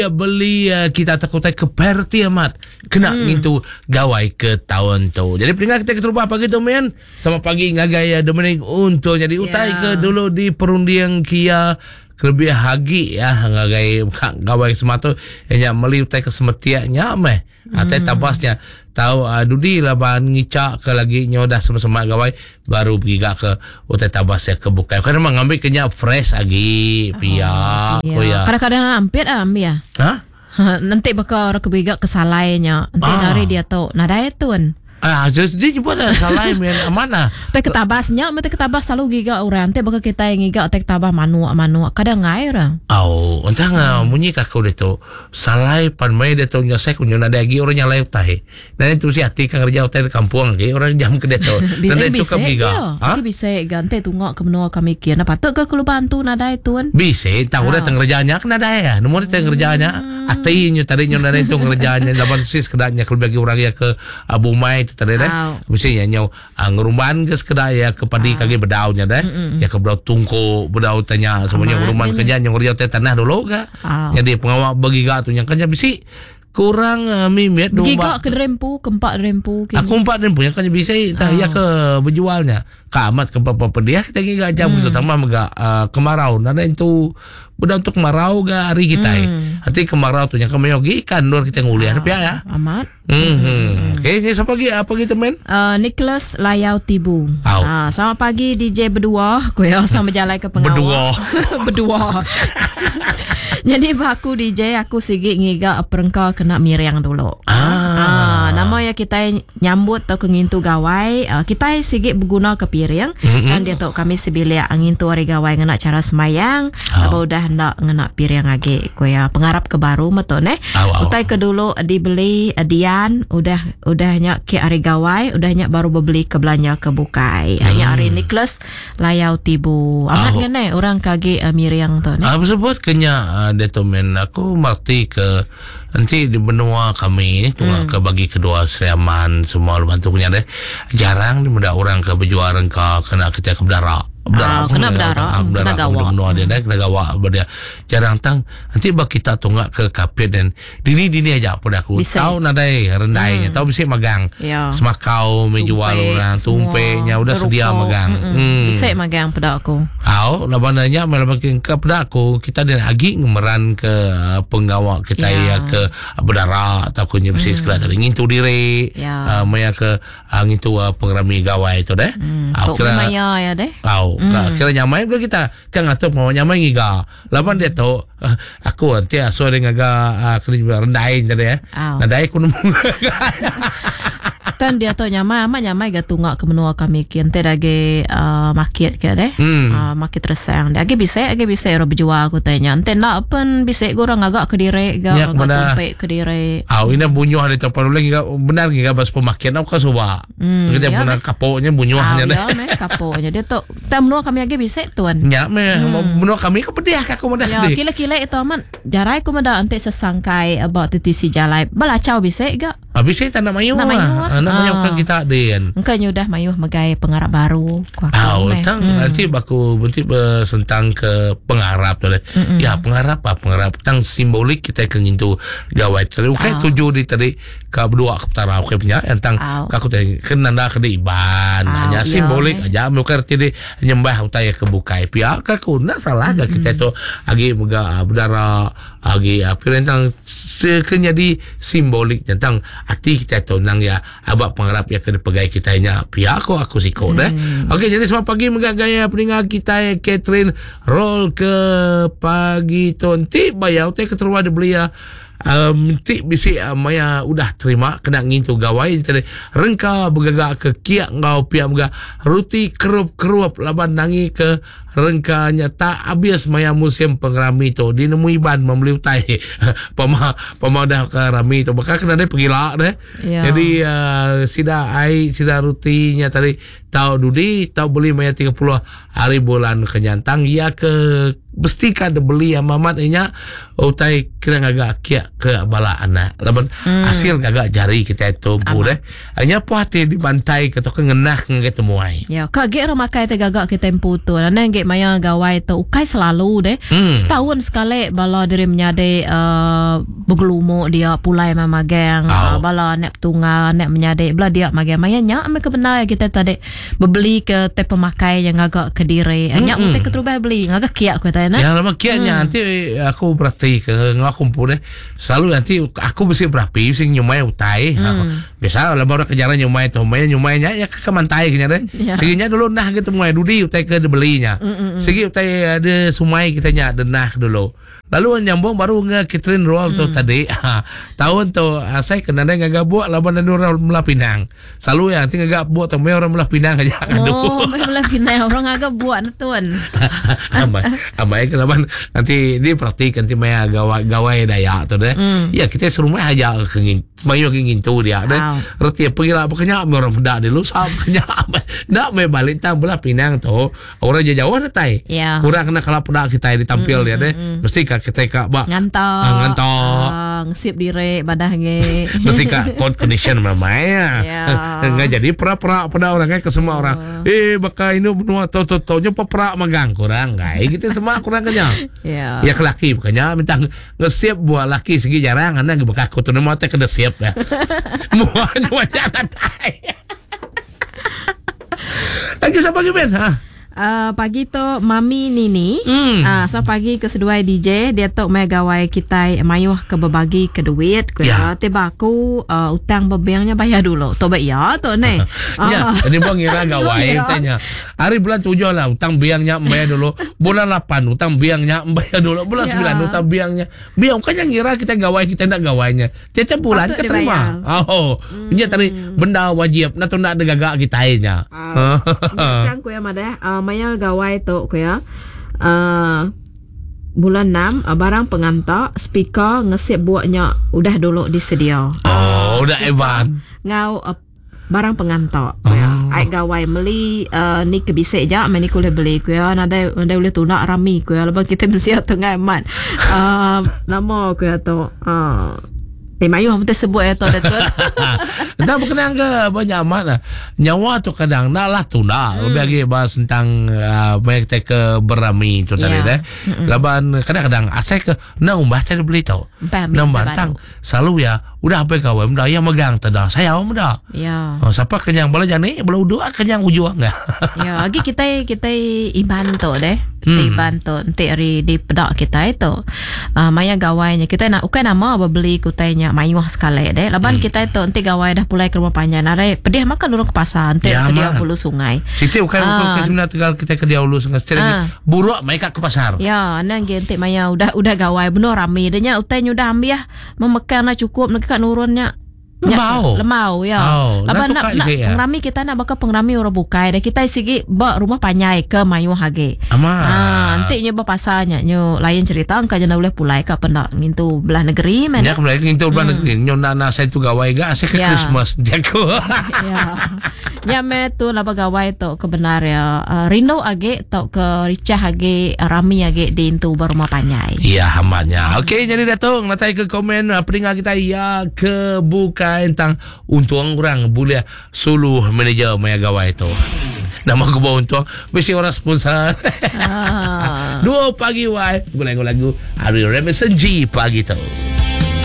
beli kita takutai ke perti amat kena ngintu gawai ke tahun tu. Jadi peringkat kita terubah pagi tu men. Sama pagi ngagai Dominic untuk jadi utai ke dulu di perundian kia lebih hagi ya ngagai gawai semata hanya meli utai ke semetiaknya meh. Atai tabasnya tahu dudi lah bahan ngicak ke lagi nyodah sama-sama gawai baru pergi ke utai tabas ya ke bukai. Karena memang ngambil kenya fresh lagi pia. Kadang-kadang hampir ambil ya. Hah? Nanti bakal orang kebiga kesalainya. Nanti dari dia tahu nadai tuan. Jadi jumpa dah salah men mana? Tek ketabasnya, mete ketabas selalu giga orang. Nanti bakal kita yang giga tek tabah manu. Kadang ngai orang. Entah munyi kakau dia tu salah pan mai dia tu nyosek punya nada lagi orang nyalai tahe. Dan itu si hati kan kerja hotel kampung lagi orang jam ke dia tu. Dan itu kebiga. Bisa ganti tunggu ke menua kami kian. Patut ke kalau bantu nada tuan? Bisa. Tahu dia kerjanya kan nada ya. Nomor dia kerjanya. Hatinya tadi nyoda itu kerjanya. Laban sis kedanya kalau bagi orang ya ke Abu Mai tadi deh, misalnya nyau ngerumban ke sekedar ya ke padi kaki bedaunya deh, ya ke bedau tungku bedau tanya semuanya ngerumban kerja yang kerja tanah dulu ga, jadi pengawal bagi ga tu yang kerja bisi kurang mimet giga ke rempu keempat rempu. Aku 4 rempu yang kerja bisi, ya ke berjualnya, kamat ke apa dia kita giga jam itu tambah mega kemarau, nada itu udah untuk kemarau ga hari kita, hati kemarau tu yang kami yogi ikan luar kita ngulian ya. Amat. Oke, siapa lagi apa kita men? Nicholas Layau Tibu. Selamat pagi DJ berdua. Aku ya sama jalan ke pengawal. Berdua. Jadi aku DJ aku sigi ngiga perengka kena miriang dulu. Nama ya kita nyambut atau kengintu gawai. Kita sigi berguna ke piring dan dia tahu kami sebilia angin tu hari gawai ngena cara semayang. Apa udah nak ngena piring lagi. Aku ya pengarap ke baru betul ne. Utai ke dulu dibeli Dian udah nyak ke hari gawai udah nyak baru beli ke belanja ke bukai. Hanya hari Nicholas Layau Tibu. Amat ngene orang kage miriang tu ne. Sebut kenya determin aku marti ke nanti di benua kami ke bagi kedua Seriaman semua bantunya deh jarang di muda orang ke berjual rengka kena kita ke berdarah kena berdarah kena gawa kena gawa dia jarang tang nanti bagi kita tunggak ke kapit dan dini aja pada aku tahu nadai rendainya tahu bisa magang semakau menjual orang tumpenya udah sedia magang bisa magang pada aku labananya melabakin ke pada aku kita dan lagi ngemeran ke penggawa kita ya ke berdarah atau kunya bisa sekedar ingin tu diri maya ke angin tu pengrami gawai itu deh kira maya ya deh kira nyamai ke kita kan atau mau nyamai giga laban dia tahu aku nanti asal dengan agak kerja rendahin tadi ya nadai aku nemu kan dia tahu nyamai gatunga ke menua kami kian teh dage market ke deh market resang dage bisa ro berjual aku tanya ente nak pun bisa orang agak kediri agak tumpe kediri ini bunyuh di tempat lagi benar giga bas pemakaian aku kasuba kita benar kapoknya bunyuhnya deh kapoknya dia tahu menua kami age bisa tuan menua kami kepediah aku mudah kila itu aman jarai aku mudah ante sesangkai about tisi jalai balacau bisa gak bisa tanah mayuh namanya bukan kita den engkau udah mayuh megai pengarap baru nanti baku benci tentang ke pengarap tu ya pengarap tentang simbolik kita kengin tu gawai tadi tujuh di tadi ke berdua ketara punya tentang aku tadi kenanda ke iban hanya simbolik aja bukan tadi nyembah utaya ke bukai pihak aku nak salah gak kita tu agi mega berdarah agi tentang sekenyadi simbolik tentang hati kita tu nang ya abak pengarap ya ke pegai kita nya pihak aku siko deh. Okey, jadi selamat pagi menggaya peningat kita Catherine roll ke pagi tu nanti bayau teh keterwa dibeli ya Ti bisi maya udah terima kena ngintu gawai tadi rengka begagak ke kiak ngau pia mega ruti kerup laban nangi ke rengkanya tak habis maya musim pengrami tu dinemu iban membeli utai pama dah ke rami tu bakal kena dia pergi lah deh jadi sida rutinya tadi tahu dudi tahu beli maya 30 hari bulan kenyantang ya ke mesti kan ada beli yang mamat nya utai kira agak kia ke bala anak laban hasil agak jari kita itu boleh hanya puati dibantai ketok ngenah ketemu ai ya kage ra makai te gagak kita putu nana nge maya gawai tu ukai selalu deh setahun sekali bala diri menyade begelumo dia pulai mamagang bala nek tunga nek menyade bala dia magang maya nya me kebenar kita tadi beli ke te pemakai yang agak kediri nya utai keterubah beli agak kia aku tanya ya lama kianya nanti aku berarti ke ngakumpul deh selalu nanti aku mesti berapi sing nyumai utai biasa lah baru kejaran nyumai tu nyumainya ya ke mantai kenya deh seginya dulu nah gitu mulai dudi utai ke belinya segi utai ada sumai kita nya denah dulu lalu nyambung baru ngekitrin roll tu tadi tahun tu saya kena ngagak buat laban dan orang Melah Pinang selalu ya nanti ngagak buat tu orang Melah Pinang aja Melah Pinang orang ngagak buat tuan amai kelaban nanti dia praktik nanti maya gawai daya tu deh ya kita serumah aja kengin mayo kengin tu dia deh reti pergi lah bekenya orang muda dulu sab bekenya nak me balik tang Melah Pinang tu orang jauh dah tai kurang kena kalau pedak kita ditampil dia deh mesti kita kak bak ngantok ngesip diri badah nge mesti kak code condition mamaya enggak jadi pera-pera pada orang kan ke semua orang bakal ini benua tau-taunya pera magang kurang guys kita semua kurang kenyang ya kelaki bukannya minta ngesip buat laki segi jarang anda bakal aku tu nama teh kena siap ya muanya wajah tai lagi siapa lagi Ben pagi tu Mami Nini so pagi kesedua DJ dia tu mai gawai kita mayuh ke berbagi ke duit tiba aku utang bebiangnya bayar dulu tu bayar tu ni ini bang ngira gawai tanya hari bulan 7 lah utang biangnya bayar dulu bulan 8 utang biangnya bayar dulu bulan 9 utang biangnya biang kan yang ngira kita gawai kita nak gawainya tiap bulan kita terima ini tadi benda wajib nak tu nak ada gagak kita nya kan ku yang ada maya gawai tu kuya bulan 6 barang pengantar speaker ngesip buatnya udah dulu disedia udah evan ngau barang pengantar kuya ai gawai meli ni kebisik je meni kule beli kuya nada boleh tunak rami kuya lepas kita mesti tengah mat nama kuya tu mayu kita sebut itu betul. Entah berkenaan ke banyak mana nyawa tu kadang nak lah tu nak bagi bahas tentang banyak kita ke berami tu tadi deh. Laban kadang-kadang asal ke nak umbah tadi beli tau. Nambah selalu ya udah apa kawan muda yang megang tada saya muda. Ya. Siapa kenyang bola jani bola uduk kenyang ujung enggak. Ya, lagi kita iban tu deh. Iban tu nanti hari di pedak kita itu. Maya gawainya kita nak ukai nama beli kutainya mayuh sekali deh. Laban kita itu nanti gawai dah pulai ke rumah panjang. Nare pedih makan dulu ke pasar nanti ke dia hulu sungai. Siti ukai sebenarnya tinggal kita ke dia hulu sungai. Setelah buruk mereka ke pasar. Ya, nang nanti Maya udah gawai benar ramai. Denya utainya udah ambil memakan lah cukup nak nurunnya lemau ya. Laban nak pengrami kita nak bakal pengrami orang bukai dah kita sigi bak rumah panjai ke mayu hage. Nanti nyoba pasarnya nyo lain cerita angka jana boleh pulai ke pendak ngintu belah negeri men. Ya kembali ngintu belah negeri nyo nak saya tu gawai ga saya ke Christmas dia ko. Ya me tu laba gawai tu kebenar ya Rino age tau ke Ricah age Rami age di intu rumah panjai. Ya hamanya. Okey jadi datang natai ke komen peringat kita ya ke buka tentang untung orang boleh suluh manager maya gawai itu. Nama aku bawa untung mesti orang sponsor. 2 pagi wai lagu Ari Remesen G pagi tu.